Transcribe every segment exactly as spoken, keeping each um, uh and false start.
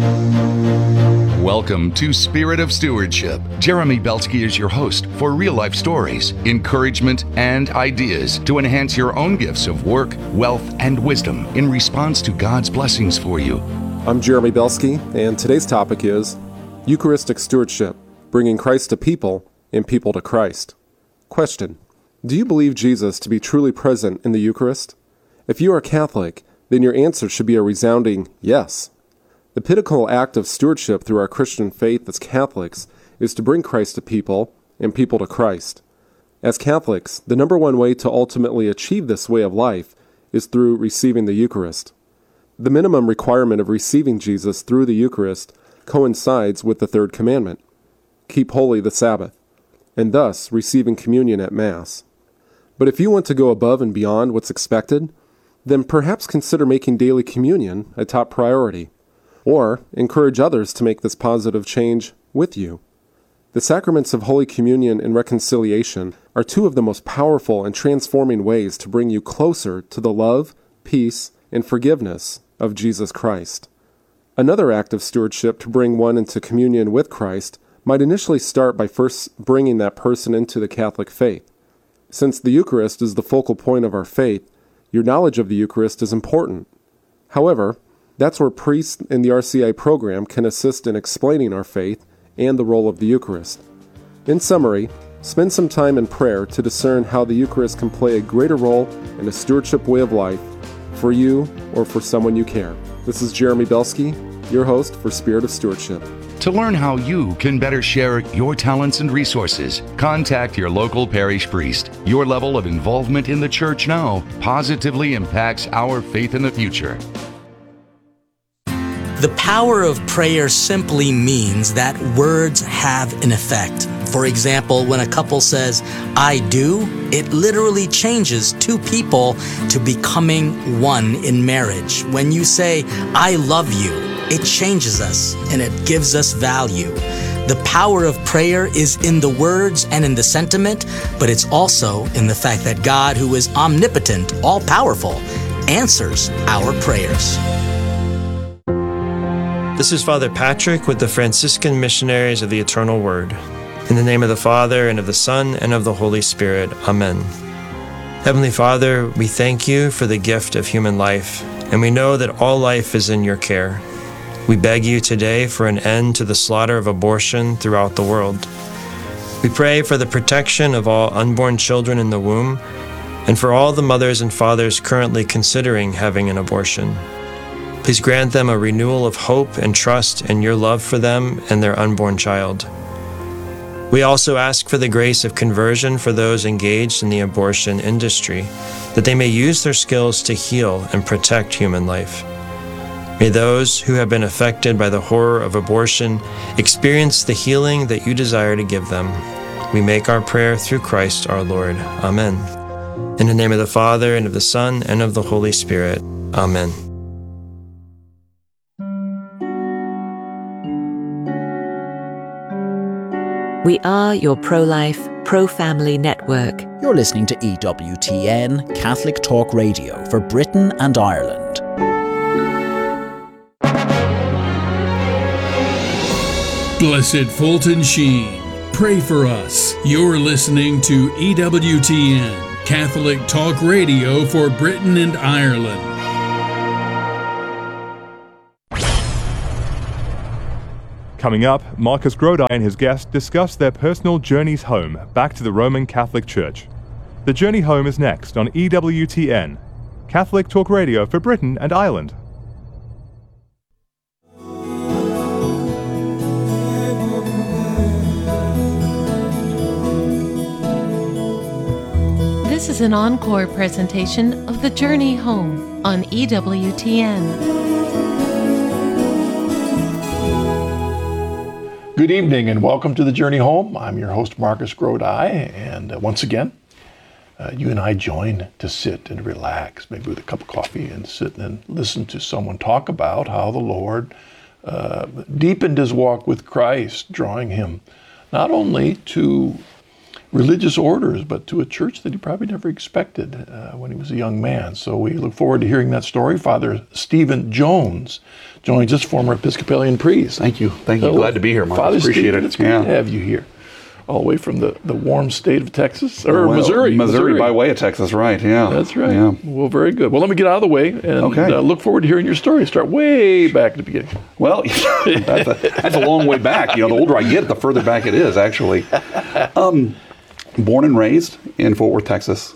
Welcome to Spirit of Stewardship. Jeremy Belsky is your host for real-life stories, encouragement, and ideas to enhance your own gifts of work, wealth, and wisdom in response to God's blessings for you. I'm Jeremy Belsky, and today's topic is Eucharistic Stewardship, bringing Christ to people and people to Christ. Question: do you believe Jesus to be truly present in the Eucharist? If you are Catholic, then your answer should be a resounding yes. The pinnacle act of stewardship through our Christian faith as Catholics is to bring Christ to people and people to Christ. As Catholics, the number one way to ultimately achieve this way of life is through receiving the Eucharist. The minimum requirement of receiving Jesus through the Eucharist coincides with the third commandment: keep holy the Sabbath, and thus receiving communion at Mass. But if you want to go above and beyond what's expected, then perhaps consider making daily communion a top priority, or encourage others to make this positive change with you. The sacraments of Holy Communion and reconciliation are two of the most powerful and transforming ways to bring you closer to the love, peace, and forgiveness of Jesus Christ. Another act of stewardship to bring one into communion with Christ might initially start by first bringing that person into the Catholic faith. Since the Eucharist is the focal point of our faith, your knowledge of the Eucharist is important. However, that's where priests in the R C I program can assist in explaining our faith and the role of the Eucharist. In summary, spend some time in prayer to discern how the Eucharist can play a greater role in a stewardship way of life for you or for someone you care. This is Jeremy Belsky, your host for Spirit of Stewardship. To learn how you can better share your talents and resources, contact your local parish priest. Your level of involvement in the church now positively impacts our faith in the future. The power of prayer simply means that words have an effect. For example, when a couple says, "I do," it literally changes two people to becoming one in marriage. When you say, "I love you," it changes us and it gives us value. The power of prayer is in the words and in the sentiment, but it's also in the fact that God, who is omnipotent, all-powerful, answers our prayers. This is Father Patrick with the Franciscan Missionaries of the Eternal Word. In the name of the Father, and of the Son, and of the Holy Spirit. Amen. Heavenly Father, we thank you for the gift of human life, and we know that all life is in your care. We beg you today for an end to the slaughter of abortion throughout the world. We pray for the protection of all unborn children in the womb, and for all the mothers and fathers currently considering having an abortion. Please grant them a renewal of hope and trust in your love for them and their unborn child. We also ask for the grace of conversion for those engaged in the abortion industry, that they may use their skills to heal and protect human life. May those who have been affected by the horror of abortion experience the healing that you desire to give them. We make our prayer through Christ our Lord. Amen. In the name of the Father, and of the Son, and of the Holy Spirit. Amen. We are your pro-life, pro-family network. You're listening to E W T N, Catholic Talk Radio for Britain and Ireland. Blessed Fulton Sheen, pray for us. You're listening to E W T N, Catholic Talk Radio for Britain and Ireland. Coming up, Marcus Grodi and his guest discuss their personal journeys home back to the Roman Catholic Church. The journey home is next on E W T N, Catholic Talk Radio for Britain and Ireland. This is an encore presentation of The Journey Home on E W T N. Good evening and welcome to The Journey Home. I'm your host, Marcus Grodi, and uh, once again, uh, you and I join to sit and relax, maybe with a cup of coffee, and sit and listen to someone talk about how the Lord uh, deepened his walk with Christ, drawing him not only to religious orders, but to a church that he probably never expected uh, when he was a young man. So we look forward to hearing that story. Father Stephen Jones joins us, former Episcopalian priest. Thank you. Thank you. So, Glad to be here, Mark. Father Appreciate Stephen, it. It's good yeah. to have you here. All the way from the, the warm state of Texas, or well, Missouri. Missouri. Missouri by way of Texas, right, yeah. That's right. Yeah. Well, very good. Well, let me get out of the way and okay. uh, look forward to hearing your story. Start way back at the beginning. Well, that's, a, that's a long way back. You know, the older I get, the further back it is, actually. Um, born and raised in Fort Worth, Texas.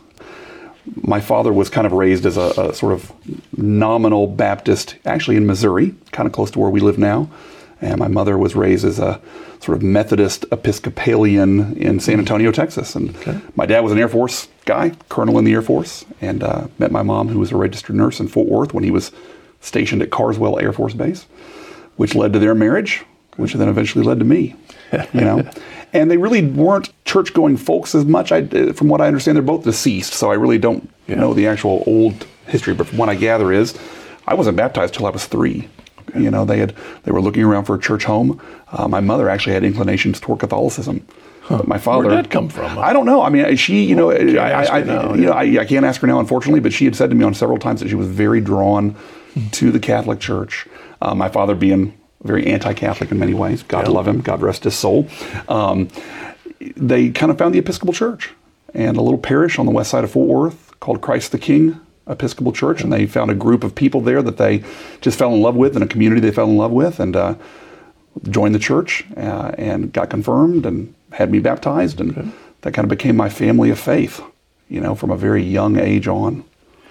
My father was kind of raised as a, a sort of nominal Baptist, actually in Missouri, kind of close to where we live now. And my mother was raised as a sort of Methodist Episcopalian in San Antonio, Texas. And okay. my dad was an Air Force guy, colonel in the Air Force, and uh, met my mom, who was a registered nurse in Fort Worth when he was stationed at Carswell Air Force Base, which led to their marriage, which then eventually led to me, you know. And they really weren't church-going folks as much. I, from what I understand, they're both deceased, so I really don't yeah. know the actual old history. But from what I gather is, I wasn't baptized till I was three. You know, they had they were looking around for a church home. Uh, my mother actually had inclinations toward Catholicism. Huh. But my father, where'd that come from? I don't know. I mean, she, you know, well, I, I, now, you know, I, I can't ask her now, unfortunately. But she had said to me on several times that she was very drawn to the Catholic Church. Uh, my father being very anti-Catholic in many ways. God yeah. love him. God rest his soul. Um, they kind of found the Episcopal Church and a little parish on the west side of Fort Worth called Christ the King Episcopal Church, and they found a group of people there that they just fell in love with, and a community they fell in love with, and uh, joined the church uh, and got confirmed and had me baptized, and okay. that kind of became my family of faith, you know, from a very young age on.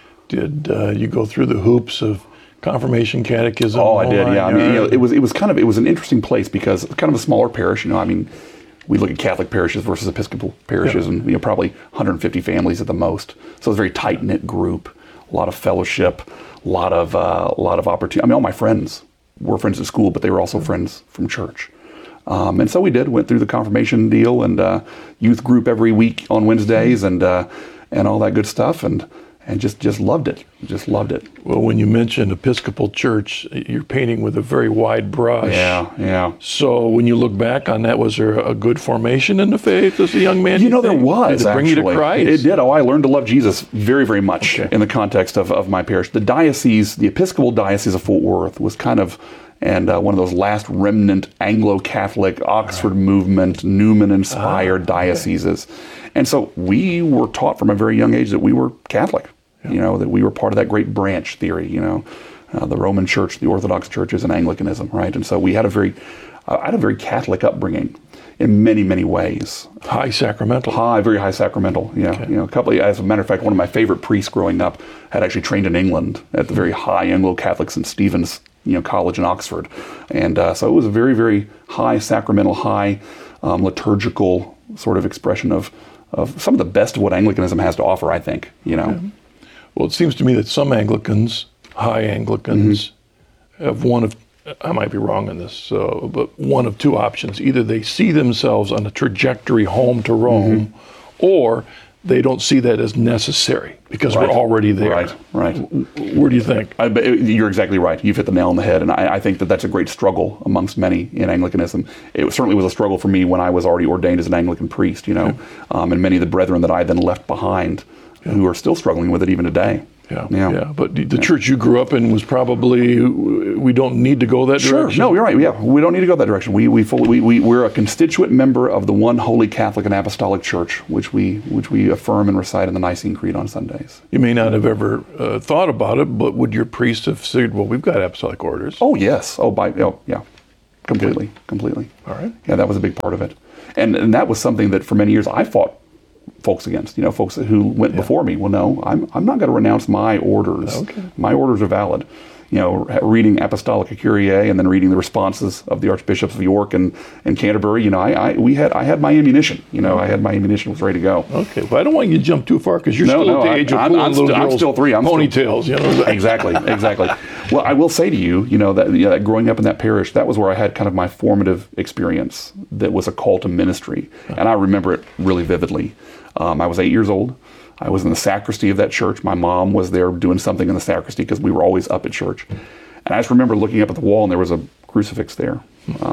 Did uh, you go through the hoops of confirmation, catechism? Oh, I did, yeah. I mean, you know, it was it was kind of it was an interesting place because it's kind of a smaller parish, you know. I mean, we look at Catholic parishes versus Episcopal parishes, yeah. and you know, probably one hundred fifty families at the most. So it's a very tight knit group. A lot of fellowship, a lot of uh, a lot of opportunity. I mean, all my friends were friends at school, but they were also friends from church. Um, and so we did went through the confirmation deal and uh, youth group every week on Wednesdays and uh, and all that good stuff, and and just just loved it. Just loved it. Well, when you mentioned Episcopal Church, you're painting with a very wide brush. Yeah, yeah. So when you look back on that, was there a good formation in the faith as a young man? You know, there was, did it bring actually. you to Christ? It did. Oh, I learned to love Jesus very, very much okay. in the context of, of my parish. The diocese, the Episcopal Diocese of Fort Worth was kind of, and uh, one of those last remnant Anglo-Catholic, Oxford right. movement, Newman-inspired ah, dioceses. Okay. And so we were taught from a very young age that we were Catholic. You know, that we were part of that great branch theory, you know, uh, the Roman Church, the Orthodox churches, and Anglicanism, right? And so we had a very, uh, I had a very Catholic upbringing in many, many ways. High sacramental. High, very high sacramental, yeah. Okay. You know, a couple of, as a matter of fact, one of my favorite priests growing up had actually trained in England at the very high Anglo-Catholic Saint Stephen's, you know, College in Oxford. And uh, so it was a very, very high sacramental, high um, liturgical sort of expression of, of some of the best of what Anglicanism has to offer, I think, you know. Okay. Well, it seems to me that some Anglicans, high Anglicans, mm-hmm. have one of, I might be wrong on this, so, but one of two options. Either they see themselves on a trajectory home to Rome, mm-hmm. or they don't see that as necessary because right. we're already there. Right, right. Where do you think? I, you're exactly right. You've hit the nail on the head, and I, I think that that's a great struggle amongst many in Anglicanism. It certainly was a struggle for me when I was already ordained as an Anglican priest, you know, yeah. um, and many of the brethren that I then left behind yeah. who are still struggling with it even today. Yeah, yeah, yeah. But the yeah. church you grew up in was probably, we don't need to go that sure. direction. No, you're right. Yeah, we don't need to go that direction. We we fully we, we we're a constituent member of the one holy Catholic and Apostolic Church, which we which we affirm and recite in the Nicene Creed on Sundays. You may not have ever uh, thought about it, but would your priest have said, "Well, we've got apostolic orders"? Oh yes. Oh, by oh yeah, completely, Good. completely. All right. Yeah, that was a big part of it, and and that was something that for many years I fought folks against, you know, folks who went yeah. before me. Well, no, I'm I'm not going to renounce my orders. Okay. My orders are valid. You know, reading Apostolica Curiae and then reading the responses of the Archbishops of York and, and Canterbury, you know, I, I we had I had my ammunition. You know, I had my ammunition was ready to go. Okay, well, I don't want you to jump too far because you're no, still no, at the I, age of I'm, pulling I'm, little still, girls' I'm still three. I'm ponytails. Still, you know, exactly, exactly. Well, I will say to you, you know, that, you know, growing up in that parish, that was where I had kind of my formative experience. That was a call to ministry, and I remember it really vividly. Um, I was eight years old. I was in the sacristy of that church. My mom was there doing something in the sacristy because we were always up at church. And I just remember looking up at the wall and there was a crucifix there. Um,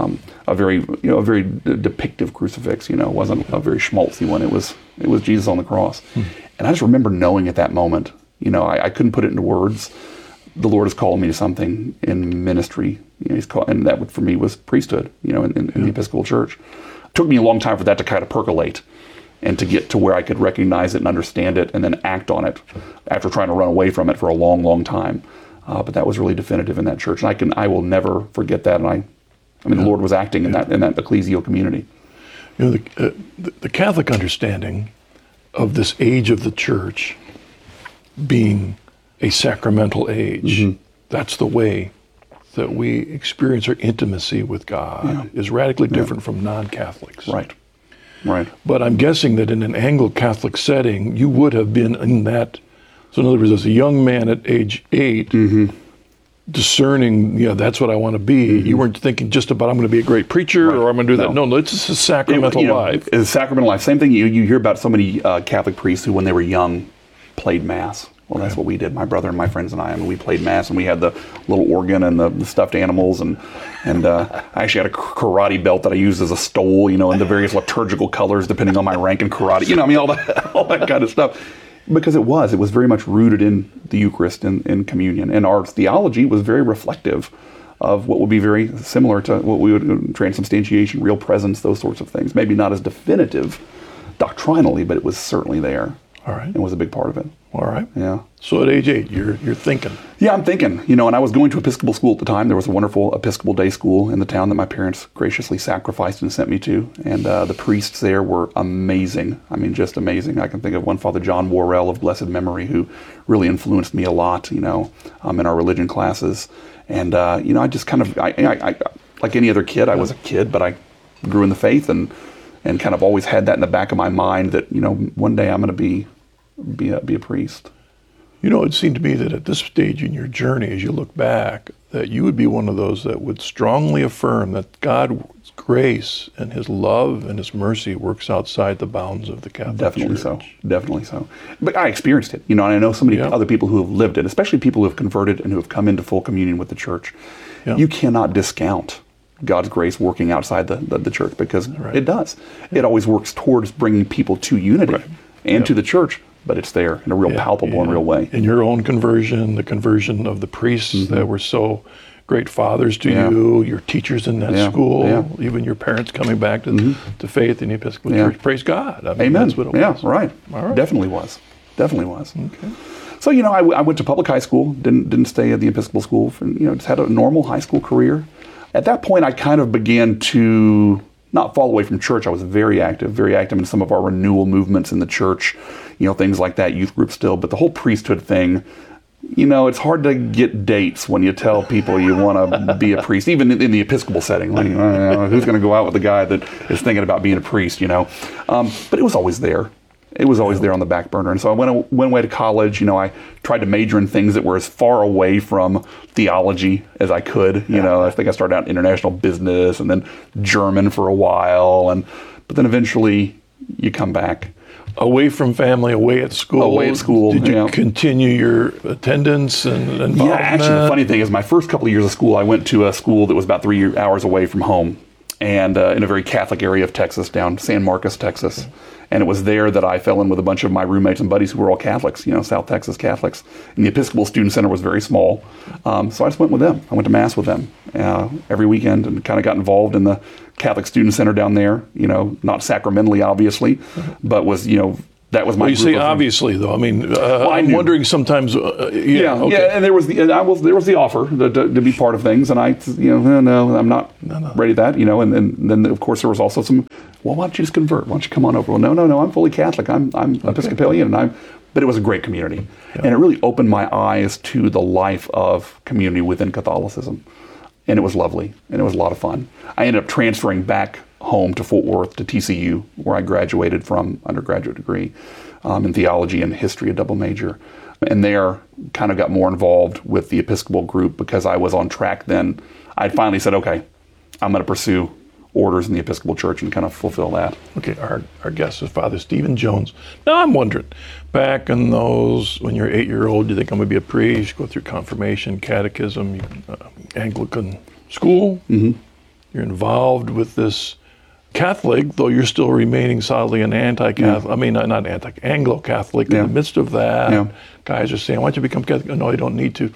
a very, you know, a very de- depictive crucifix. You know, it wasn't a very schmaltzy one. It was, it was Jesus on the cross. Hmm. And I just remember knowing at that moment, you know, I, I couldn't put it into words. The Lord is calling me to something in ministry. You know, he's call, and that for me was priesthood. You know, in, in, in the Episcopal Church. It took me a long time for that to kind of percolate, and to get to where I could recognize it and understand it, and then act on it after trying to run away from it for a long, long time. Uh, but that was really definitive in that church, and I can, I will never forget that. And I, I mean, yeah. the Lord was acting in yeah. that in that ecclesial community. You know, the, uh, the, the Catholic understanding of this age of the church being a sacramental age, mm-hmm. that's the way that we experience our intimacy with God, yeah. is radically different yeah. from non-Catholics. Right, right. But I'm guessing that in an Anglo-Catholic setting, you would have been in that. So in other words, as a young man at age eight, mm-hmm. discerning, yeah, that's what I want to be. Mm-hmm. You weren't thinking just about, I'm going to be a great preacher, right. or I'm going to do that. No, no, it's just a sacramental it, you know, life. It's a sacramental life. Same thing, you, you hear about so many uh, Catholic priests who, when they were young, played Mass. Well, that's what we did. My brother and my friends and I, I mean, we played Mass, and we had the little organ and the, the stuffed animals, and and uh, I actually had a karate belt that I used as a stole, you know, in the various liturgical colors depending on my rank in karate. You know, I mean, all that, all that kind of stuff. Because it was, it was very much rooted in the Eucharist and in communion, and our theology was very reflective of what would be very similar to what we would transubstantiation, real presence, those sorts of things. Maybe not as definitive doctrinally, but it was certainly there. All right. And was a big part of it. All right. Yeah. So at age eight, you're you're thinking. Yeah, I'm thinking. You know, and I was going to Episcopal school at the time. There was a wonderful Episcopal day school in the town that my parents graciously sacrificed and sent me to. And uh, the priests there were amazing. I mean, just amazing. I can think of one Father John Worrell of blessed memory who really influenced me a lot, you know, um, in our religion classes. And, uh, you know, I just kind of, I, I, I, like any other kid, I was a kid, but I grew in the faith and, and kind of always had that in the back of my mind that, you know, one day I'm going to be be a, be a priest. You know, it seemed to me that at this stage in your journey, as you look back, that you would be one of those that would strongly affirm that God's grace and His love and His mercy works outside the bounds of the Catholic Definitely Church. so. Definitely so. But I experienced it, you know, and I know so many yeah. other people who have lived it, especially people who have converted and who have come into full communion with the church. Yeah. You cannot discount God's grace working outside the, the, the church, because right. it does. Yeah. It always works towards bringing people to unity right. and yeah. to the church. But it's there in a real yeah, palpable yeah. and real way. In your own conversion, the conversion of the priests mm-hmm. that were so great fathers to yeah. you, your teachers in that yeah. school, yeah. even your parents coming back to, mm-hmm. to faith in the Episcopal yeah. Church. Praise God. I mean, Amen. That's what it yeah, was. Right. All right. Definitely was. Definitely was. Okay. So, you know, I, I went to public high school, didn't didn't stay at the Episcopal school, for, you know, just had a normal high school career. At that point, I kind of began to not fall away from church. I was very active, very active in some of our renewal movements in the church, you know, things like that, youth group still. But the whole priesthood thing, you know, it's hard to get dates when you tell people you want to be a priest, even in, in the Episcopal setting. Like, uh, who's going to go out with the guy that is thinking about being a priest, you know? Um, but it was always there. It was always there on the back burner. And so I went, went away to college. You know, I tried to major in things that were as far away from theology as I could. You yeah. know, I think I started out in international business and then German for a while. and But then eventually you come back. Away from family, away at school. Away at school. Did you yeah. continue your attendance and involvement? Yeah, actually, the funny thing is my first couple of years of school, I went to a school that was about three hours away from home, and uh, in a very Catholic area of Texas, down San Marcos, Texas. Okay. And it was there that I fell in with a bunch of my roommates and buddies who were all Catholics, you know, South Texas Catholics. And the Episcopal Student Center was very small. Um, so I just went with them. I went to Mass with them uh, every weekend and kind of got involved in the Catholic Student Center down there, you know, not sacramentally, obviously, mm-hmm. but was, you know, that was my well, you group say of obviously, though. I mean, uh, well, I I'm knew. wondering sometimes. Uh, yeah, yeah, okay. yeah, and there was the, and I was there was the offer to, to, to be part of things, and I, you know, no, no I'm not no, no. ready to that, you know, and, and then of course there was also some. Well, why don't you just convert? Why don't you come on over? Well, no, no, no, I'm fully Catholic. I'm I'm okay. Episcopalian, and I'm. But it was a great community, yeah. and it really opened my eyes to the life of community within Catholicism, and it was lovely, and it was a lot of fun. I ended up transferring back home to Fort Worth to T C U, where I graduated from undergraduate degree um, in theology and history, a double major, and there kind of got more involved with the Episcopal group because I was on track then. I finally said, okay, I'm going to pursue orders in the Episcopal Church and kind of fulfill that. Okay, our our guest is Father Stephen Jones. Now I'm wondering, back in those, when you're eight-year-old, you think I'm going to be a priest, go through confirmation, catechism, uh, Anglican school, mm-hmm. You're involved with this Catholic, though you're still remaining solidly an anti-Catholic. Yeah. I mean, not, not anti, Anglo-Catholic. Yeah. In the midst of that, yeah. guys are saying, "Why don't you become Catholic?" No, you don't need to.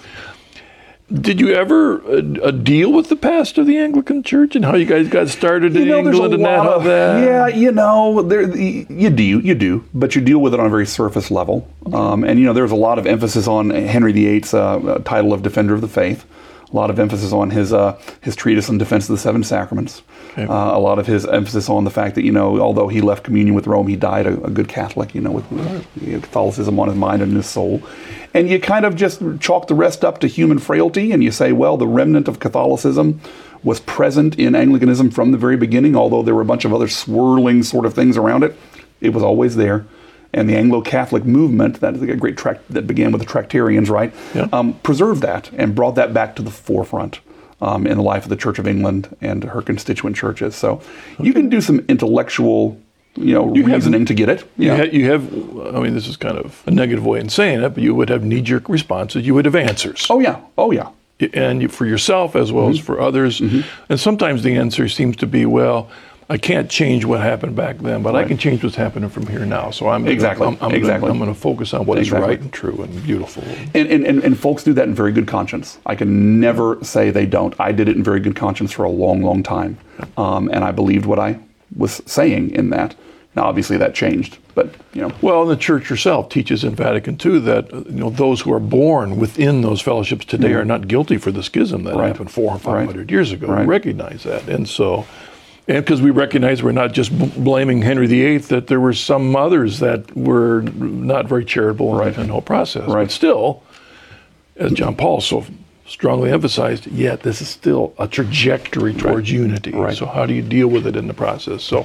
Did you ever uh, deal with the past of the Anglican Church and how you guys got started in you know, England and that, of, that? Yeah, you know, there, you do, you do, but you deal with it on a very surface level. Okay. Um, and you know, there's a lot of emphasis on Henry the Eighth's uh, title of Defender of the Faith. A lot of emphasis on his uh, his treatise on defense of the seven sacraments. Okay. Uh, a lot of his emphasis on the fact that, you know, although he left communion with Rome, he died a, a good Catholic, you know, with uh, Catholicism on his mind and his soul. And you kind of just chalk the rest up to human frailty, and you say, well, the remnant of Catholicism was present in Anglicanism from the very beginning, although there were a bunch of other swirling sort of things around it. It was always there. And the Anglo-Catholic movement, that is a great tract that began with the Tractarians, right, yeah. um, preserved that and brought that back to the forefront um, in the life of the Church of England and her constituent churches. So okay. you can do some intellectual, you know, you reasoning have, to get it. You, ha- you have, I mean, this is kind of a negative way in saying it, but you would have knee-jerk responses. You would have answers. Oh, yeah. Oh, yeah. And you, for yourself as well mm-hmm. as for others. Mm-hmm. And sometimes the answer seems to be, well, I can't change what happened back then, but right. I can change what's happening from here now. So I'm exactly. I'm, I'm exactly. Gonna, I'm going to focus on what exactly. is right and true and beautiful. And, and, and, and folks do that in very good conscience. I can never say they don't. I did it in very good conscience for a long, long time. Um, and I believed what I was saying in that. Now, obviously, that changed, but, you know. Well, and the Church herself teaches in Vatican two that, you know, those who are born within those fellowships today mm-hmm. are not guilty for the schism that right. happened four or five hundred right. years ago. Right. We recognize that. And so, and because we recognize we're not just b- blaming Henry the Eighth, that there were some others that were not very charitable right. in the whole process. Right. But still, as John Paul so strongly emphasized, yet this is still a trajectory towards right. unity. Right. So how do you deal with it in the process? So.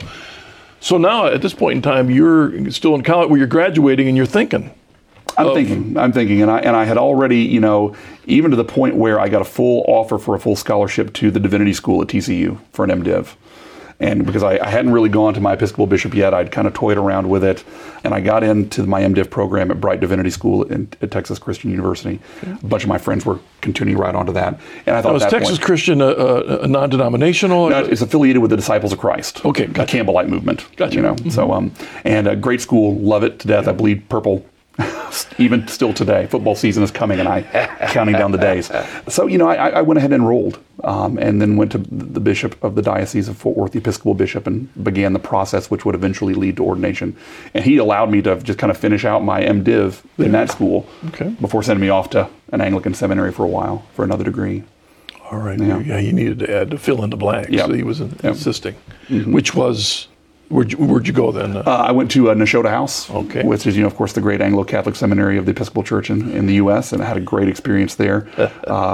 So now, at this point in time, you're still in college where you're graduating and you're thinking. I'm of, thinking, I'm thinking, and I and I had already, you know, even to the point where I got a full offer for a full scholarship to the Divinity School at T C U for an MDiv. And because I, I hadn't really gone to my Episcopal bishop yet, I'd kind of toyed around with it. And I got into my MDiv program at Bright Divinity School in, at Texas Christian University. Okay. A bunch of my friends were continuing right onto that. And I thought, was Texas point, Christian a, a, a non-denominational? No, it's affiliated with the Disciples of Christ. Okay, gotcha. A Campbellite movement. Gotcha. You know, mm-hmm. so um, and a great school, love it to death. Yeah. I bleed purple. Even still today, football season is coming, and I counting down the days. So you know, I, I went ahead and enrolled, um, and then went to the bishop of the Diocese of Fort Worth, the Episcopal bishop, and began the process, which would eventually lead to ordination. And he allowed me to just kind of finish out my MDiv in that school okay. before sending me off to an Anglican seminary for a while for another degree. All right. Yeah, yeah you needed to add to fill in the blanks. Yep. So he was yep. insisting, mm-hmm. which was. Where'd you, where'd you go then? Uh, I went to uh, Nashotah House, okay. which is, you know, of course, the great Anglo-Catholic seminary of the Episcopal Church in, in the U S, and I had a great experience there. Uh,